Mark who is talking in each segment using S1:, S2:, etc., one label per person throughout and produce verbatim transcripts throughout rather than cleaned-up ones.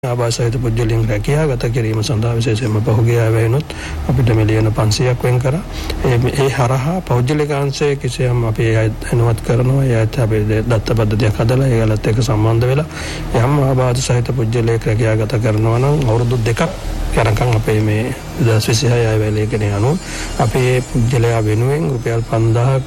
S1: ආභාසහිත පුද්ගලයන් රැකියා ගත කිරීම සඳහා විශේෂයෙන්ම පහුගිය ආවේනොත් අපිට මිලියන පන්සියයක් වෙන් කරා. ඒ ඒ හරහා පෞද්ගලික අංශයේ කිසියම් අපි අනුමත කරනවා. ඒත් අපි දත්ත පද්ධතියක් හදලා ඒගලත් එක්ක සම්බන්ධ වෙලා යම් ආභාසහිත පුද්ගලයෙක් රැකියා ගත කරනවා නම් අවුරුදු දෙකක් යනකම් අපේ මේ දෙදාස් විසිහය ආයවැලේකනේ අනුව අපි මේ පුද්ගලයා වෙනුවෙන් රුපියල් පන්දාහක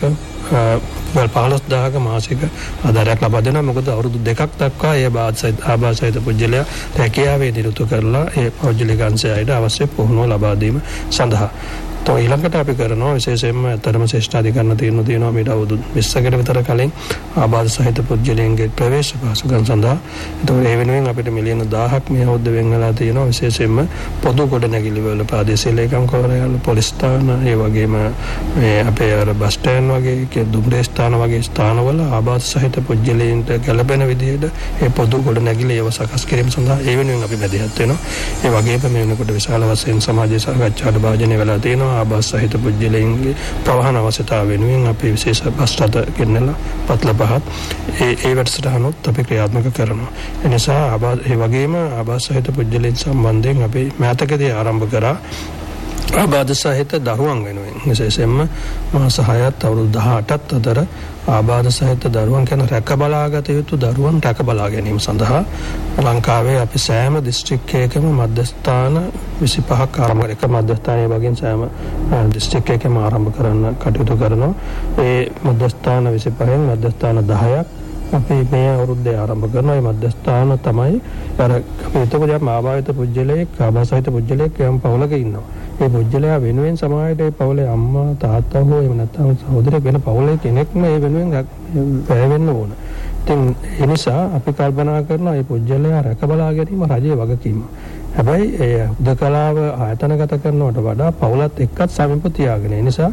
S1: වල් පහළොස් දාහක මාසික ආධාරයක් ලබා දෙනවා. මොකද අවුරුදු දෙකක් දක්වා ඒ ආභාසහිත පුද්ගලයා රැකියාවේ නිරත කරලා ඒ පෞද්ගලික අංශයට අවශ්‍ය පුහුණුව ලබා දීම සඳහා. तो ඊළඟට අපි කරනවා විශේෂයෙන්ම අතරම ශ්‍රේෂ්ඨාධිකරණ තීරණ තියෙනවා මේට අවුරුදු විස්සකට විතර කලින් ආබාධ සහිත පුද්ගලයන්ගේ ප්‍රවේශ පහසුකම් සඳහා. ඒතකොට ඒ වෙනුවෙන් අපිට මිලියන දහයක් මේ අවුරුද්ද වෙන් වෙලා තියෙනවා විශේෂයෙන්ම පොදු ගොඩනැගිලි වල ප්‍රාදේශීය ලේකම් කාර්යාලය, පොලිස් ස්ථාන, ඒ වගේම මේ අපේ අර බස් ස්ටෑන්ඩ් වගේ දුම්රිය ස්ථාන වගේ ස්ථානවල ආබාධ සහිත පුද්ගලයන්ට ගැළපෙන විදිහට ඒ පොදු ගොඩනැගිලි ඒව සකස් කිරීම සඳහා ඒ වෙනුවෙන් අපි මැදිහත් වෙනවා. ඒ වගේම මේ වෙනකොට විශාල වශයෙන් සමාජ සාකච්ඡාට භාජනය වෙලා තියෙනවා. ආබාධ සහිත පුද්ගලයන්ගේ ප්‍රවාහන අවශ්‍යතාව වෙනුවෙන් අපි විශේෂ බස් රථ ගෙන්නලා පත්ල පහත් ඒ ඒ වැඩසටහනොත් අපි ක්‍රියාත්මක කරනවා. ඒ නිසා ආබාධ ඒ වගේම ආබාධ සහිත පුද්ගලයන් සම්බන්ධයෙන් අපි මෑතකදී ආරම්භ කරා ආබාධ සහිත දරුවන් වෙනුවෙන් විශේෂයෙන්ම මාස හයත් අවුරුදු දහඅටත් අතර ආබාධ සහිත දරුවන් කියන රැක බලාගත යුතු දරුවන් රැක බලා ගැනීම සඳහා ලංකාවේ අපි සෑම දිස්ත්‍රික්කයකම මධ්‍යස්ථාන විසිපහක් ආරම්භ කරන මධ්‍යස්ථානයේ වගේම සෑම දිස්ත්‍රික්කයකම ආරම්භ කරන්න කටයුතු කරනවා. ඒ මධ්‍යස්ථාන විසිපහෙන් මධ්‍යස්ථාන දහයක් අපි මේ අවුරුද්දේ ආරම්භ කරනවා. මේ මධ්‍යස්ථාන තමයි අර අපි එතකොට යම් ආබාධිත පුද්ගලයෙක් ආබාධ සහිත පුද්ගලයෙක් යම් පවුලක ඉන්නවා. ඒ පුද්ගලයා වෙනුවෙන් සමාජයට ඒ පවුලේ අම්මා තාත්තා හෝ එහෙම නැත්නම් සහෝදරයෙක් වෙන පවුලේ කෙනෙක්ම ඒ වෙනුවෙන් වැය වෙන්න ඕන. ඉතින් ඒ නිසා අපි කල්පනා කරනවා මේ පුද්ගලයා රැක බලා ගැනීම රජයේ වගකීම. හැබැයි ඒ උදකලාව ආයතනගත කරනවට වඩා පවුලත් එක්කත් සමීප තියාගෙන. ඒ නිසා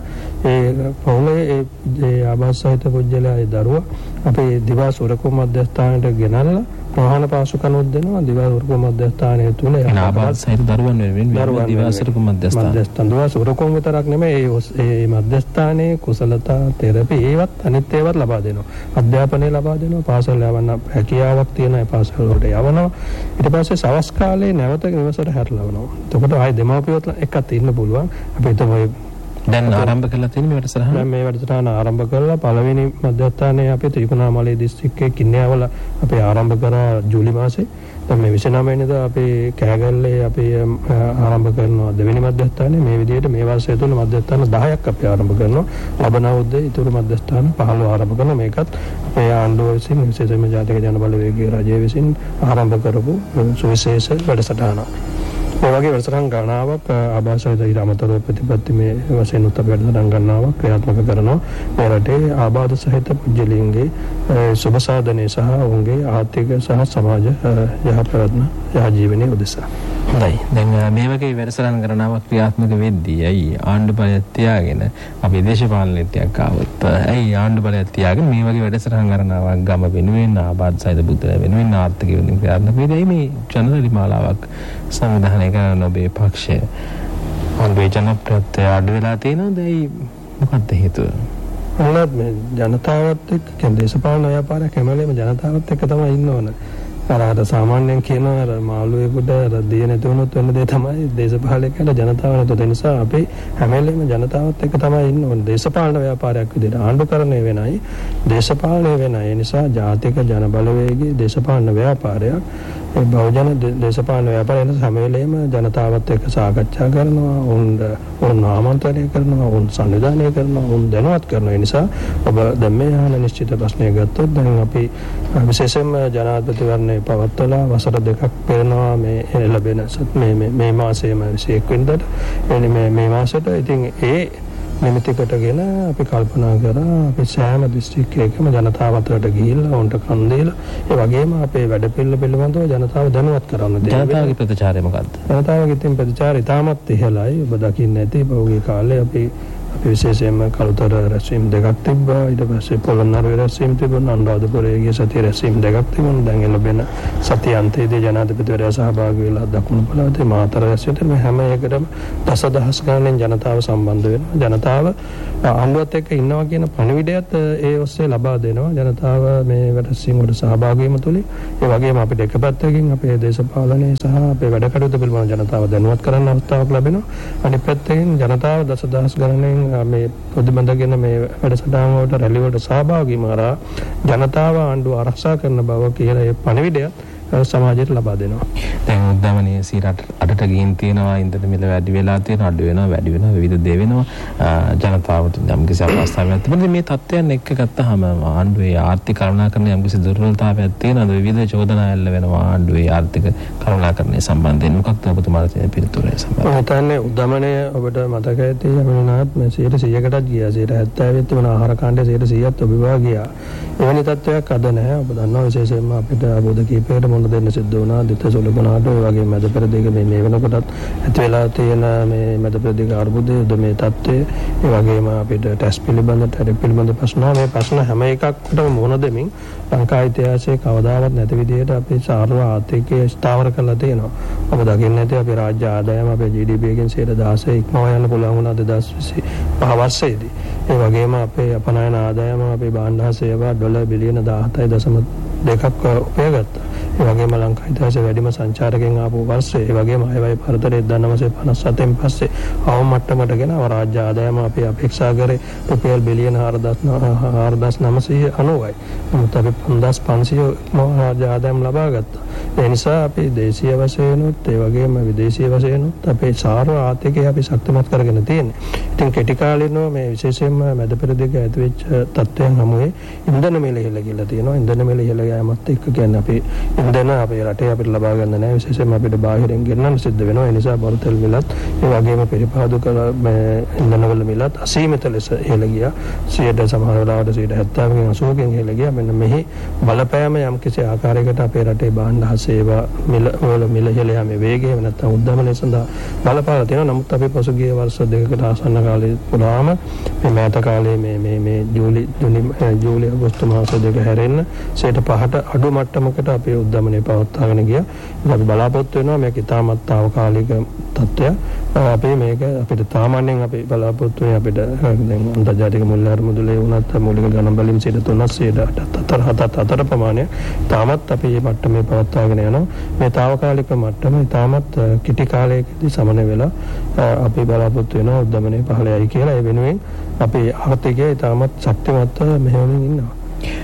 S1: ඒ පවුලේ ඒ ආබාධ සහිත පුද්ගලයා ඒ දරුවා අපි දිවා සුරකුම් මධ්‍යස්ථානයට ගෙනල්ලා ප්‍රවාහන පාසුකම්වත් දෙනවා. දිවා සුරකුම් මධ්‍යස්ථානයේ තුල
S2: ආබාධ සහිත දරුවන් වෙනුවෙන් දිවා සුරකුම් මධ්‍යස්ථාන
S1: මධ්‍යස්ථාන දිවා සුරකුම් විතරක් නෙමෙයි ඒ මධ්‍යස්ථානයේ කුසලතා තෙරපි ඒවත් අනිත් ඒවත් ලබා දෙනවා. අධ්‍යාපනය ලබා දෙනවා. පාසල් යවන්න හැකියාවක් තියෙන ඒ පාසල් වලට යවනවා. ඊට පස්සේ සවස් කාලේ නැවත නිවසට හැරලවනවා. එතකොට ආයේ දෙමාපියොත් එක්කත් ඉන්න පුළුවන්. අපි හිතමු
S2: දැන් ආරම්භ කරලා තියෙන මේ වැඩසටහන
S1: දැන් මේ වැඩසටහන ආරම්භ කරලා පළවෙනි මධ්‍යස්ථානයේ අපි ත්‍රිකුණාමලයේ දිස්ත්‍රික්කයේ කින්නෑවල අපි ආරම්භ කරා ජූලි මාසේ. දැන් මේ විසිනවය වෙනිදා අපි කෑගල්ලේ අපි ආරම්භ කරනවා දෙවෙනි මධ්‍යස්ථානයේ. මේ විදිහට මේ වර්ෂය තුල මධ්‍යස්ථාන දහයක් අපි ආරම්භ කරනවා. ලබන අවුරුද්දේ ඊතුරු මධ්‍යස්ථාන පහළොව ආරම්භ කරනවා. මේකත් අපේ ආණ්ඩුව විසින් විශේෂයෙන්ම ජාතික ජන බලවේගයේ රජය විසින් ආරම්භ කරපු සුවිශේෂ වැඩසටහනක්. ඒ වගේ වැඩසටහන් ගණනාවක් ආබාධ සහිත ඊට අමතරව ප්‍රතිපත්ති මේ වශයෙන් උත් අපි වැඩසටහන් ගණනාවක් ක්‍රියාත්මක කරනවා. මේ රටේ ආබාධ සහිත පුද්ගලයන්ගේ සුබ සාධනය සහ ඔවුන්ගේ ආර්ථික සහ සමාජ යහපැවැත්ම යහ ජීවනයේ උදෙසා.
S2: හොඳයි. දැන් මේ වගේ වැඩසටහන් ගණනාවක් ක්‍රියාත්මක වෙද්දී ඇයි ආණ්ඩු බලයක් තියාගෙන අපි දේශපාලනයක් ආවොත් ඇයි ආණ්ඩු බලයක් තියාගෙන මේ වගේ වැඩසටහන් ගණනාවක් ගම වෙනුවෙන් ආබාධ සහිත පුද්ගලයන් වෙනුවෙන් ආර්ථික වෙනුවෙන් ක්‍රියාත්මක වෙද්දී මේ ජනදරි මාලාවක් සංවිධානය කරන ඔබේ පක්ෂය ආණ්ඩුවේ ජනප්‍රියත්වය අඩු වෙලා තියෙනවද? ඇයි මොකක්ද හේතුව?
S1: අන්නත් මේ ජනතාවත් එක්ක කියන්නේ දේශපාලන ව්‍යාපාරයක් හැමලේම ජනතාවත් එක්ක තමයි ඉන්න ඕන. අර අර සාමාන්‍යයෙන් කියනවා අර මාළුවෙකුට අර දිය නැති වුණොත් වෙන දේ තමයි දේශපාලකයන්ට ජනතාව නැතොත්. ඒ නිසා අපි හැමලේම ජනතාවත් එක්ක තමයි ඉන්න ඕන. දේශපාලන ව්‍යාපාරයක් විදිහට ආණ්ඩුකරණය වෙනයි දේශපාලනය වෙනයි. ඒ නිසා ජාතික ජන බලවේගයේ දේශපාලන ව්‍යාපාරයක් ඒ බහුජන දේශපාලන ව්‍යාපාරය නිසා හැම වෙලේම ජනතාවත් එක්ක සාකච්ඡා කරනවා, උන් උන් ආමන්ත්‍රණය කරනවා, උන් සංවිධානය කරනවා, උන් දැනුවත් කරනවා. ඒ නිසා ඔබ දැන් මේ අහන නිශ්චිත ප්‍රශ්නයක් ගත්තොත් දැන් අපි විශේෂයෙන්ම ජනාධිපතිවරණය පවත්වලා වසර දෙකක් පෙරනවා මේ ලැබෙන මේ මේ මාසයේම විසිඑක වෙනිදාට මේ මේ මාසෙට. ඉතින් ඒ නිමිති කොටගෙන අපි කල්පනා කරා අපි සෑම දිස්ත්‍රික්කයකම ජනතාව අතරට ගිහිල්ලා උන්ට කන් දීලා ඒ වගේම අපේ වැඩ පිළිවෙල පිළිබඳව ජනතාව දැනුවත් කරන්න දෙනවා.
S2: ජනතාවගේ ප්‍රතිචාරය මොකක්ද?
S1: ජනතාවගේ තින් ප්‍රතිචාරය ඉතාමත් ඉහළයි. ඔබ දකින්න ඇති පහුගිය කාලේ අපි අපි විශේෂයෙන්ම කළුතර රැස්වීම් දෙකක් තිබ්බා. ඊට පස්සේ පොළොන්නරුවේ රැස්වීම් තිබුණා. අනුරාධපුරයේ ගිය සතියේ රැස්වීම් දෙකක් තිබුණා. දැන් එළඹෙන සතිය අන්තයේදී ජනාධිපතිවරයා සහභාගී වෙලා දකුණු පළාතේ මාතර රැස්වීම් තිබුණා. හැම එකටම දසදහස් ගණන් ජනතාව සම්බන්ධ වෙනවා. ජනතාව ආණ්ඩුවත් එක්ක ඉන්නවා කියන පණිවිඩයත් ඒ ඔස්සේ ලබා දෙනවා. ජනතාව මේ රැස්වීම් වලට සහභාගී වීම තුලින් ඒ වගේම අපිට එක පැත්තකින් අපේ දේශපාලනය සහ අපේ වැඩ කටයුතු පිළිබඳව ජනතාව දැනුවත් කරන්න අවස්ථාවක් ලැබෙනවා. අනිත් පැත්තකින් ජනතාව දසදහස් ගණනින් මේ ප්‍රතිබන්ධගෙන මේ වැඩසටහන් වලට රැලි වලට සහභාගී වීම ජනතාව ආණ්ඩුව ආරක්ෂා කරන බව කියලා ඒ පණිවිඩයත් සමාජයට ලබා දෙනවා.
S2: දැන් උද්දමනයේ සියයට අටට ගින් තියෙනවා. ඉන්ධන මිල වැඩි වෙලා තියෙනවා, අඩු වෙනවා, වැඩි වෙනවා, විවිධ දේ වෙනවා. ජනතාවට යම්කිසි අවස්ථාවක් තිබෙනවා. මේ තත්ත්වයන් එක්ක ගත්තාම ආණ්ඩුවේ ආර්ථික කරුණාකරණ යම්කිසි දුර්වලතාවයක් තියෙනවා. විවිධ චෝදනා එල්ල වෙනවා ආණ්ඩුවේ ආර්ථික කරුණාකරණය සම්බන්ධයෙන්. මොකක්ද ඔබතුමාට තියෙන පිළිතුරේ සම්බන්ධයෙන්?
S1: මම හිතන්නේ උද්දමනය ඔබට මතක ඇති යමුනාත් මේ සියයට සීයකටත් ගියා. සියයට හැත්තෑව තිබුණ ආහාර කාණ්ඩය සියයට සීයක් ඔබිවා ගියා. එවැනි තත්ත්වයක් අද නැහැ. ඔබ දන්නවා විශේෂයෙන්ම අපිට අවබෝධ කීපයකට මොන දෙන්න සිද්ධ වුණා. දිත සොලබනාට ඒ වගේ මැද පෙරදිග මේ මේ වෙනකොටත් ඇති වෙලා තියෙන මේ මැද පෙරදිග අර්බුදය මේ තත්ත්වය ඒ වගේම අපිට ටැක්ස් පිළිබඳ ටැරිෆ් පිළිබඳ ප්‍රශ්න මේ ප්‍රශ්න හැම එකකටම මුහුණ දෙමින් ලංකා ඉතිහාසයේ කවදාවත් නැති විදිහට අපේ සාර්ව ආර්ථිකය ස්ථාවර කරලා තියෙනවා. ඔබ දකින්න ඇති අපේ රාජ්‍ය ආදායම අපේ ජී ඩී පී එකෙන් සියයට දහසක ඉක්මවා යන්න පුළුවන් වුණා දෙදාස් විසි පහ වර්ෂයේදී. ඒ වගේම අපේ අපනයන ආදායම අපේ භාණ්ඩ හා සේවා ඩොලර් බිලියන දාහතයි දශම දෙකක් උපයගත්තා. ඒ වගේම ලංකා ඉතිහාසයේ වැඩිම සංචාරකයන් ආපු වර්ෂය. ඒ වගේම අයවැය පරතරය නවසිය පනස් හතෙන් පස්සේ අවම මට්ටමට ගෙන රාජ්‍ය ආදායම අපි අපේක්ෂා කරේ රුපියල් බිලියන හාරදාස් නවසිය අනූවයි. නමුත් අපි පන්දාස් පන්සිය රාජ්‍ය ආදායම ලබා ගත්තා. ඒ නිසා අපි දේශීය වශයෙන්ුත් ඒ වගේම විදේශීය වශයෙන්ුත් අපේ සාර්ව ආර්ථිකය අපි ශක්තිමත් කරගෙන තියෙනවා. ඉතින් කෙටි කාලිනව මේ විශේෂයෙන්ම මැද පෙරදිග ඇතිවෙච්ච තත්ත්වයන් හමුවේ ඉන්ධන මිල ඉහළ ගිහලා තියෙනවා. ඉන්ධන මිල ඉහළ යෑමත් එක්ක කියන්නේ අපි ඉන්ධන අපේ රටේ අපිට ලබා ගන්න නැහැ. විශේෂයෙන්ම අපිට බාහිරින් ගෙන්නන්න සිද්ධ වෙනවා. ඒ නිසා බොරතෙල් මිලත් ඒ වගේම පරිපාලක ඉන්ධන වල මිලත් අසීමිත ලෙස ඉහළ ගියා. සියයට සමහර වෙලාවට සියයට හැත්තෑවකින් අසූවකින් ඉහළ ගියා. මෙන්න මෙහි බලපෑම යම් කිසි ආකාරයකට අපේ රටේ භාණ්ඩ හා සේවා මිල වල මිල ඉහළ යාමේ වේගය නැත්නම් උද්දමනය සඳහා බලපාලා තියෙනවා. නමුත් අපි පසුගිය වර්ෂ දෙකකට ආසන්න කාලේ පුරාම මේ මෑත කාලේ මේ මේ මේ ජූලි ජූලි අගෝස්තු මාස දෙක හැරෙන්න සියයට පහට අඩු මට්ටමකට අපේ උද්දමනය පවත්වාගෙන ගියා. අපි බලාපොරොත්තු වෙනවා මේක ඉතාමත් තාවකාලික තත්ත්වයක්. අපි මේක අපිට සාමාන්‍යයෙන් අපි බලාපොරොත්තු වෙන්නේ අපිට දැන් අන්තර්ජාතික මුල්‍ය අරමුදලේ වුණත් මූලික ගණන් බලමින් සියයට තුනක් සියයට අටට හතර ප්‍රමාණය තාමත් අපි මේ මට්ටමේ පවත්වාගෙන යනවා. මේ තාවකාලික මට්ටම තාමත් කිටි කාලයකදී සමනය වෙලා අපි බලාපොරොත්තු වෙනවා උද්දමනය පහළ යයි කියලා. ඒ වෙනුවෙන් අපේ ආර්ථිකය තාමත් ශක්තිමත්ව මෙහෙයමින් ඉන්නවා.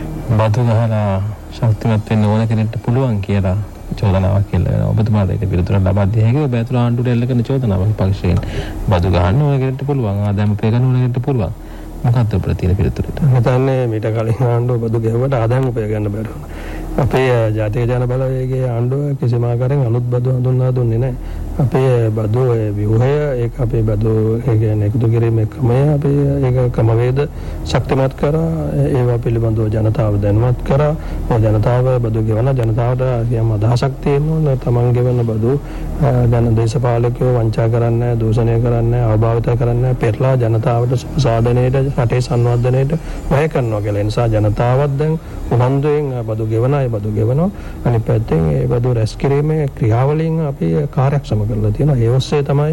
S2: බදු ගහලා ශක්තිමත් වෙන්න ඕන කෙනෙක්ට පුළුවන් කියලා චෝදනාවක් කියලා වෙනවා. ඔබතුමාට ඒක පිළිතුරක් ලබා දිය හැකිද? ඔබ ඇතුළේ ආණ්ඩුවට එල්ල කරන චෝදනාවක් පක්ෂයෙන් බදු ගහන්න ඕන කෙනෙක්ට පුළුවන්, ආදායම පේ ගන්න ඕන කෙනෙක්ට පුළුවන්. මොකක්ද ප්‍රතින පිළිතුරට?
S1: මම හිතන්නේ මීට කලින් ආණ්ඩුව බදු ගෙවුවට ආදායම උපය ගන්න බැරි වුණා. අපේ ජාතික ජන බලවේගයේ ආණ්ඩුව කිසිම ආකාරයෙන් අලුත් බදු හඳුන්වා දුන්නේ නැහැ. අපේ බදු ව්‍යුහය ඒක අපේ බදු ඒ කියන්නේ එකතු කිරීමේ ක්‍රමය අපි ඒක ක්‍රමවේද ශක්තිමත් කරා. ඒවා පිළිබඳව ජනතාව දැනුවත් කරා. මේ ජනතාව බදු ගෙවන ජනතාවට යම් අදහසක් තියෙනවා. තමන් ගෙවන බදු ජන දේශපාලකයෝ වංචා කරන්නේ, දූෂණය කරන්නේ, අවභාවිත කරන්නේ, පෙරලා ජනතාවට සාධනයට රටේ සංවර්ධනයට වැය කරනවා කියලා. ඒ නිසා ජනතාවත් දැන් උනන්දුවෙන් බදු ගෙවන අය බදු ගෙවනවා. අනිත් පැත්තෙන් ඒ බදු රැස් කිරීමේ ක්‍රියාවලින් අපි කාර්යක්ෂම කරලා තියෙනවා. ඒ ඔස්සේ තමයි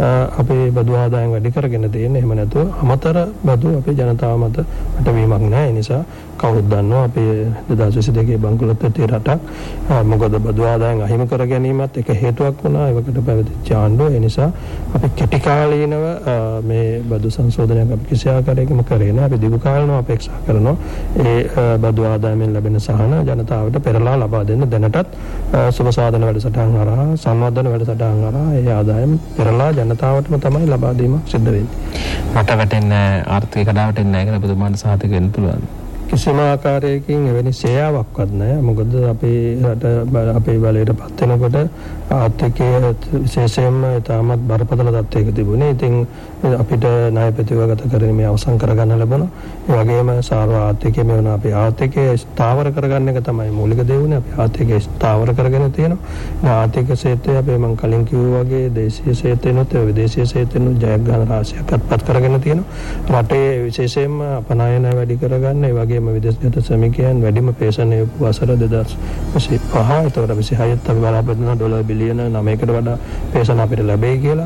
S1: අපේ බදු ආදායම් වැඩි කරගෙන තියෙන්නේ. එහෙම නැතුව අමතර බදු අපේ ජනතාව මත අටවීමක් නැහැ. ඒ නිසා කවුරුත් දන්නවා අපේ දෙදාස් විසි දෙකේ බංකුලොත් ඇති රටක්. මොකද බදු ආදායම් අහිමි කර ගැනීමත් එක හේතුවක් වුණා. ඒකට පැවතිච්ච ආණ්ඩුව. ඒ නිසා අපි කෙටි කාලීනව මේ බදු සංශෝධනයක් අපි කිසි ආකාරයකින් කරේ නැහැ. අපි දිගු කාලීනව අපේක්ෂා කරනවා ඒ බදු ආදායමෙන් ලැබෙන සහන ජනතාවට පෙරලා ලබා දෙන්න. දැනටත් සුබ සාධන වැඩසටහන් හරහා සංවර්ධන වැඩසටහන් හරහා ඒ ආදායම පෙරලා ජනතාවටම තමයි ලබා දීම සිද්ධ වෙන්නේ.
S2: රට වැටෙන්නේ ආර්ථික කඩාවැටෙන්නේ නැහැ කියලා ඔබතුමාට සාතික වෙන්න පුළුවන්.
S1: කිසිම ආකාරයකින් එවැනි සේයාවක්වත් නැහැ. මොකද අපේ රට අපේ බලයට පත් වෙනකොට ආර්ථිකයේ විශේෂයෙන්ම තාමත් බරපතල තත්ත්වයක තිබුණේ. ඉතින් අපිට ණය ප්‍රතිවගත කරගෙන මේ අවසන් කරගන්න ලැබුණා. ඒ වගේම සාර්ව ආර්ථිකයේ මේ වුණ අපේ ආර්ථිකය ස්ථාවර කරගන්න එක තමයි මූලික දේ වුණේ. අපි ආර්ථිකය ස්ථාවර කරගෙන තියෙනවා. ආර්ථික ක්ෂේත්‍රය අපේ මම කලින් කිව්වා වගේ දේශීය ක්ෂේත්‍රෙනොත් විදේශීය ක්ෂේත්‍රෙනොත් ජයග්‍රහණ රාශියක් අත්පත් කරගෙන තියෙනවා. රටේ විශේෂයෙන්ම අපනයන වැඩි කරගන්න, ඒ වගේම විදේශගත ශ්‍රමිකයන් වැඩිම පේෂණය වසර දෙදහස් විසිපහ ඒතකොට විසිහයත් අපි බලාපොරොත්තු වෙන ඩොලර් බිලියන නවයකට වඩා පේෂණ අපිට ලැබෙයි කියලා.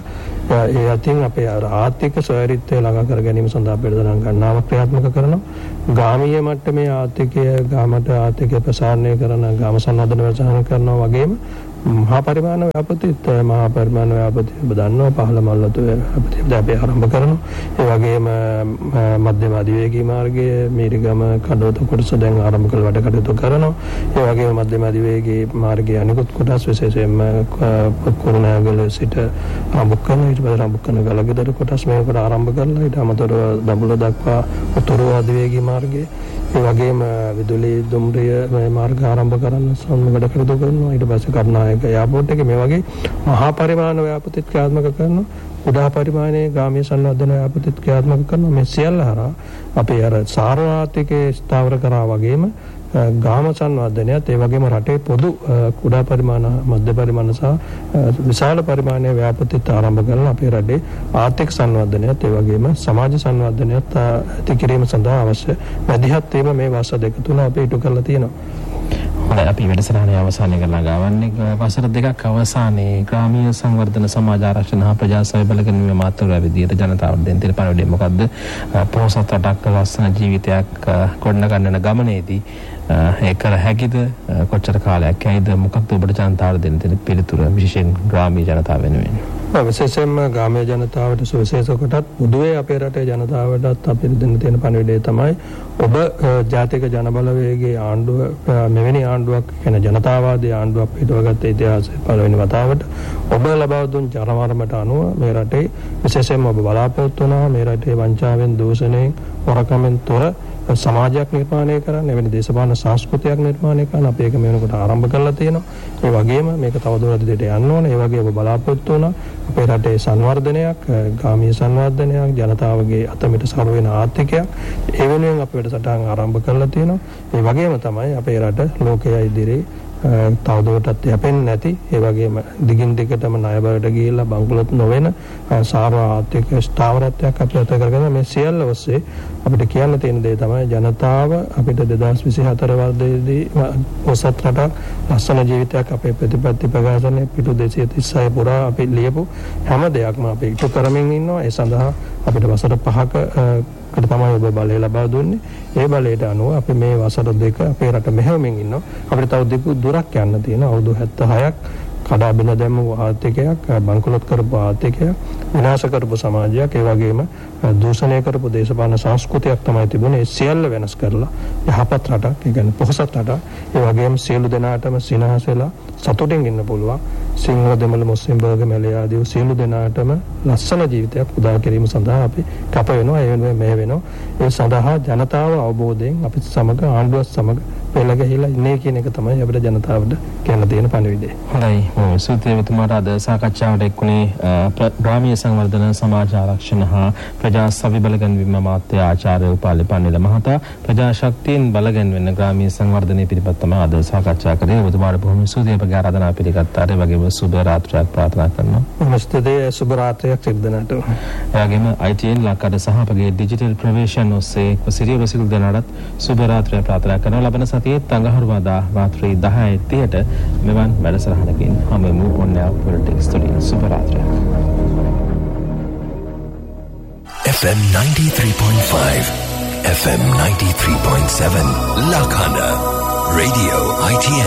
S1: ඒ අතින් අපේ ආර්ථික ස්වෛරීත්වය ළඟා කර ගැනීම සඳහා පෙරදරම් ගණනාවක් ක්‍රියාත්මක කරනවා. ගාමීය මට්ටමේ ආර්ථිකය ගාමට ආර්ථිකය ප්‍රසාරණය කරන ගාම සංවර්ධන වැඩසටහන කරනවා වගේම මහා පරිමාණ ව්‍යාපෘතිත් මහා පරිමාණ ව්‍යාපෘති ඔබ දන්නවා පහළ මල්ලතු ව්‍යාපෘති අපි ආරම්භ කරනවා. ඒ වගේම මධ්‍යම අධිවේගී මාර්ගයේ මීරිගම කඩවත කොටස දැන් ආරම්භ කළ වැඩ කටයුතු කරනවා. ඒ වගේම මධ්‍යම අධිවේගී මාර්ගයේ අනිකුත් කොටස් විශේෂයෙන්ම කුරුණෑගල සිට ආරම්භ කරනවා. ඊට පස්සේ ආරම්භ කරන ගලගෙදර කොටස් මේකට ආරම්භ කරලා ඊට අමතරව දඹුල්ල දක්වා උතුරු අධිවේගී මාර්ගයේ ඒ වගේම විදුලි දුම්රිය මේ මාර්ග ආරම්භ කරන්න සම්මත කටයුතු කරනවා. ඊට පස්සේ කර්ණායක එයාපෝට් එකේ මේ වගේ මහා පරිමාණ ව්‍යාපෘතිත් ක්‍රියාත්මක කරනවා. උඩා පරිමාණයේ ගාමීය සංවර්ධන ව්‍යාපෘතිත් ක්‍රියාත්මක කරනවා. මේ සියල්ල හරහා අපේ අර සාර්ව ආර්ථිකයේ ස්ථාවර කරා වගේම ගාම සංවර්ධනයත් ඒ වගේම රටේ පොදු කුඩා පරිමාණ මධ්‍ය පරිමාණ සහ විශාල පරිමාණයේ ව්‍යාපෘතිත් ආරම්භ කරලා අපේ රටේ ආර්ථික සංවර්ධනයත් ඒ වගේම සමාජ සංවර්ධනයත් ඇති කිරීම සඳහා අවශ්‍ය මැදිහත් වීම මේ වසර දෙක තුන අපි ඉටු කරලා තියෙනවා.
S2: හොඳයි අපි වැඩසටහනේ අවසානයේ කරලා ගාවන්නේ වසර දෙකක් අවසානයේ ග්‍රාමීය සංවර්ධන සමාජ ආරක්ෂණ හා ප්‍රජාසේවය බලගැනීමේ මාතෘකාව විදිහට ජනතාවට දෙන්න තියෙන පණිවිඩය මොකද්ද? පොහොසත් රටක් ලස්සන ජීවිතයක් ගොඩනගන්න ගමනේදී ඒ කර හැකිද? කොච්චර කාලයක් ඇයිද? මොකක්ද ඔබට ජනතාවට දෙන්න තියෙන පිළිතුර විශේෂයෙන් ග්‍රාමීය ජනතාව වෙනුවෙන්?
S1: විශේෂයෙන්ම ග්‍රාමීය ජනතාවට සුවිශේෂ කොටත් පුදුවේ අපේ රටේ ජනතාවටත් අපි දෙන්න තියෙන පණිවිඩය තමයි ඔබ ජාතික ජනබලවේගයේ ආණ්ඩුව මෙවැනි ආණ්ඩුවක් කියන ජනතාවාදී ආණ්ඩුවක් පිටවගත්ත ඉතිහාසයේ පළවෙනි වතාවට ඔබ ලබා දුන් ජනවරමට අනුව මේ රටේ විශේෂයෙන්ම ඔබ බලාපොරොත්තු වෙනවා මේ රටේ වංචාවෙන් දූෂණයෙන් හොරකමෙන් තොර සමාජයක් නිර්මාණය කරන්න, එවැනි දේශපාලන සංස්කෘතියක් නිර්මාණය කරන්න අපි ඒක මේ වෙනකොට ආරම්භ කරලා තියෙනවා. ඒ වගේම මේක තවදුරටත් ඉදිරියට යන්න ඕනේ. ඒ වගේම බලාපොරොත්තු වෙනවා අපේ රටේ සංවර්ධනයක්, ගාමීය සංවර්ධනයක්, ජනතාවගේ අතමිට සරු වෙන ආර්ථිකයක්. ඒ වෙනුවෙන් අපි වැඩසටහන් ආරම්භ කරලා තියෙනවා. ඒ වගේම තමයි අපේ රට ලෝකයේ ඉදිරියේ තවදුරටත් යැපෙන්නේ නැති, ඒ වගේම දිගින් දිගටම ණය බරට ගිහිල්ලා බංකොලොත් නොවන සාර්ව ආර්ථික ස්ථාවරත්වයක් අපිට ඇති කරගන්න. මේ සියල්ල ඔස්සේ අපිට කියන්න තියෙන දේ තමයි ජනතාව අපිට දෙදහස් විසිහතර වර්ෂයේදී පොසත් රටක් ලස්සන ජීවිතයක් අපේ ප්‍රතිපත්ති ප්‍රකාශනයේ පිටු දෙසිය තිස්හය පුරා අපි ලියපු හැම දෙයක්ම අපි ඉටු කරමින් ඉන්නවා. ඒ සඳහා අපිට වසර පහක කට තමයි ඔබ බලය ලබා දුන්නේ. ඒ බලයට අනුව අපි මේ වසර දෙක අපේ රට මෙහෙවමින් ඉන්නවා. අපිට තව දීපු දුරක් යන්න තියෙනවා. අවුරුදු හැත්තෑහයක් කඩා බිඳ දැමු ආර්ථිකයක්, බංකොලොත් කරපු ආර්ථිකයක්, විනාශ කරපු සමාජයක්, ඒ වගේම දූෂණය කරපු දේශපාලන සංස්කෘතියක් තමයි තිබුණේ. ඒ සියල්ල වෙනස් කරලා යහපත් රටක්, ඒ කියන්නේ පොහොසත් රටක්, ඒ වගේම සියලු දෙනාටම සිනහස වෙලා සතුටින් ඉන්න පුළුවන් සිංහල දෙමළ මුස්ලිම් බර්ග මැලේ ආදී සියලු දෙනාටම ලස්සන ජීවිතයක් උදා කිරීම සඳහා අපි කැප වෙනවා. ඒ වෙනුවෙන් මේ වෙනවා. ඒ සඳහා ජනතාව අවබෝධයෙන් අපි සමග ආණ්ඩුවත් සමග පෙළ ගැහිලා ඉන්නේ කියන එක තමයි අපිට ජනතාවට කියන්න තියෙන පණිවිඩය.
S2: හොඳයි. සුත්‍යවතුමාට අද සාකච්ඡාවට එක්ුණේ ග්‍රාමීය සංවර්ධන සමාජ ආරක්ෂණ හා ප්‍රජාසේවය බලගැන්වීම අමාත්‍ය ආචාර්ය උපාලි පන්නිල මහතා ප්‍රජා ශක්තියෙන් බලගැන්වෙන ග්‍රාමීය සංවර්ධනයේ පිළිපැත් තමයි අද සාකච්ඡා කරේ. ඔබතුමාට බොහොම ස්තුතියි අපගේ ආරාධනාව පිළිගත්තාට. ඒ වගේම සුබ රාත්‍රියක් ප්‍රාර්ථනා කරනවා.
S1: නමස්තේ සුබ රාත්‍රියක් සිද්ධානට.
S2: ඒ වගේම I T N ලක්කඩ සහ අපගේ ඩිජිටල් ප්‍රවේශන ඔස්සේ සිරිය රසිකු දෙනාටත් සුබ රාත්‍රියක් ප්‍රාර්ථනා කරනවා. ලබන සතියේ අඟහරුවාදා රාත්‍රී දහය තිහට මෙවන් වැඩසටහනකින් හමුවෙමු. ඔන්න පොලිටික්ස් ස්ටුඩියෝ සුබ රාත්‍රියක්.
S3: F M ninety-three point five, F M ninety-three point seven, Lakhana, Radio I T N.